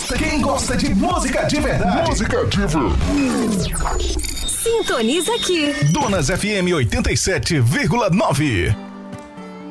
gosta de música de verdade. Música de verdade. Sintoniza aqui. Donas FM 87,9.